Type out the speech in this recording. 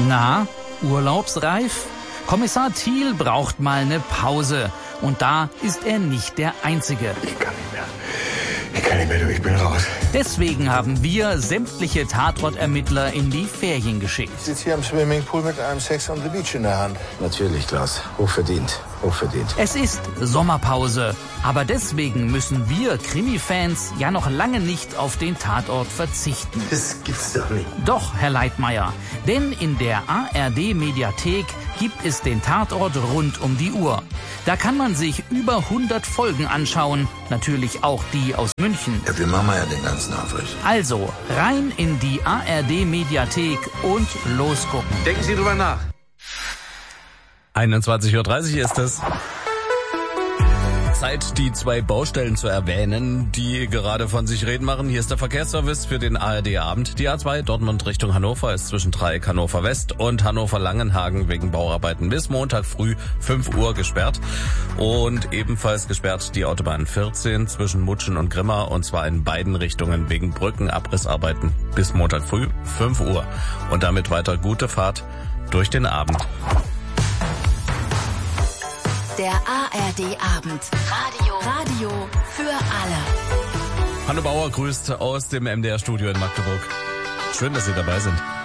Na, urlaubsreif? Kommissar Thiel braucht mal eine Pause. Und da ist er nicht der Einzige. Ich kann nicht mehr, du, ich bin raus. Deswegen haben wir sämtliche Tatortermittler in die Ferien geschickt. Ich sitze hier am Swimmingpool mit einem Sex on the Beach in der Hand. Natürlich, Klaus. Hochverdient. Hochverdient. Es ist Sommerpause. Aber deswegen müssen wir Krimi-Fans ja noch lange nicht auf den Tatort verzichten. Das gibt's doch nicht. Doch, Herr Leitmayr, denn in der ARD-Mediathek gibt es den Tatort rund um die Uhr. Da kann man sich über 100 Folgen anschauen, natürlich auch die aus München. Ja, wir machen ja den ganzen Aufriss. Also rein in die ARD-Mediathek und losgucken. Denken Sie drüber nach. 21:30 Uhr ist es. Zeit, die 2 Baustellen zu erwähnen, die gerade von sich reden machen. Hier ist der Verkehrsservice für den ARD-Abend. Die A2 Dortmund Richtung Hannover ist zwischen Dreieck Hannover West und Hannover Langenhagen wegen Bauarbeiten bis Montag früh 5 Uhr gesperrt. Und ebenfalls gesperrt die Autobahn 14 zwischen Mutschen und Grimma, und zwar in beiden Richtungen wegen Brückenabrissarbeiten bis Montag früh 5 Uhr. Und damit weiter gute Fahrt durch den Abend. Der ARD-Abend. Radio für alle. Hanno Bauer grüßt aus dem MDR-Studio in Magdeburg. Schön, dass Sie dabei sind.